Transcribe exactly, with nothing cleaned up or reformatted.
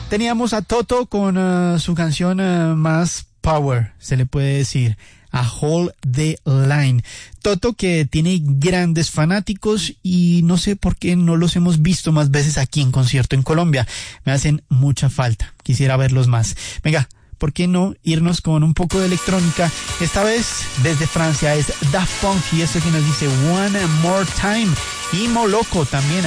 Teníamos a Toto con uh, su canción uh, más power, se le puede decir, A Hold the Line. Toto, que tiene grandes fanáticos y no sé por qué no los hemos visto más veces aquí en concierto en Colombia. Me hacen mucha falta, quisiera verlos más. Venga, ¿por qué no irnos con un poco de electrónica? Esta vez desde Francia es Daft Punk y eso que nos dice One More Time. Y Moloko también.